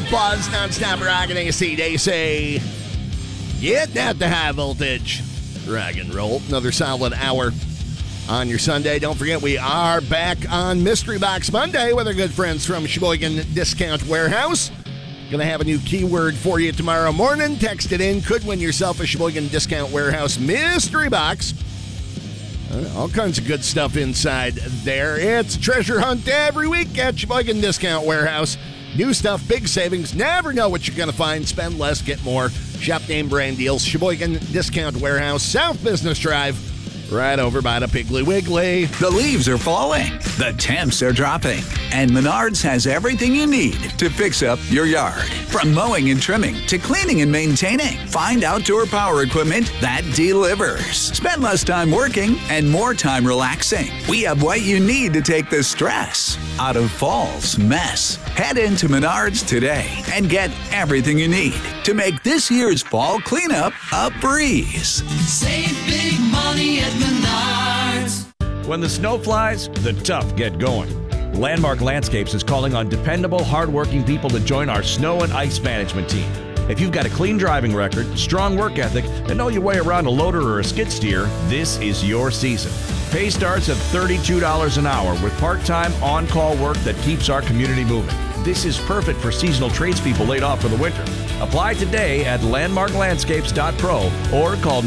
Buzz, non-stop rock and AC/DC. Get that to high voltage. Rock and roll. Another solid hour on your Sunday. Don't forget, we are back on Mystery Box Monday with our good friends from Sheboygan Discount Warehouse. Going to have a new keyword for you tomorrow morning. Text it in. Could win yourself a Sheboygan Discount Warehouse mystery box. All kinds of good stuff inside there. It's a treasure hunt every week at Sheboygan Discount Warehouse. New stuff, big savings. Never know what you're going to find. Spend less, get more. Shop name brand deals. Sheboygan Discount Warehouse, South Business Drive. Right over by the Piggly Wiggly. The leaves are falling. The temps are dropping. And Menards has everything you need to fix up your yard. From mowing and trimming to cleaning and maintaining. Find outdoor power equipment that delivers. Spend less time working and more time relaxing. We have what you need to take the stress out of fall's mess. Head into Menards today and get everything you need to make this year's fall cleanup a breeze. Save big money at Menards. When the snow flies, the tough get going. Landmark Landscapes is calling on dependable, hardworking people to join our snow and ice management team. If you've got a clean driving record, strong work ethic, and know your way around a loader or a skid steer, this is your season. Pay starts at $32 an hour with part-time on-call work that keeps our community moving. This is perfect for seasonal tradespeople laid off for the winter. Apply today at landmarklandscapes.pro or call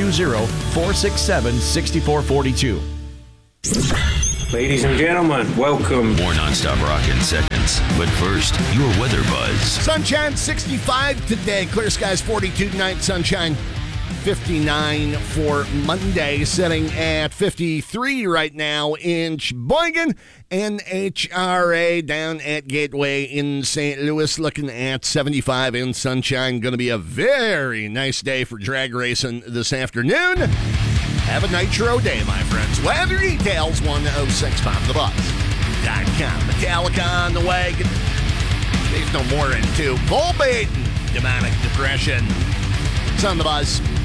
920-467-6442. Ladies and gentlemen, welcome. More nonstop rock in seconds. But first, your weather buzz. Sunshine 65 today. Clear skies 42 tonight. Sunshine 59 for Monday. Sitting at 53 right now in Sheboygan. NHRA down at Gateway in St. Louis. Looking at 75 in sunshine. Going to be a very nice day for drag racing this afternoon. Have a nitro day, my friends. Weather details 1065thebuzz.com. Metallica on the way. There's no more into Volbeat, demonic depression. It's on the buzz.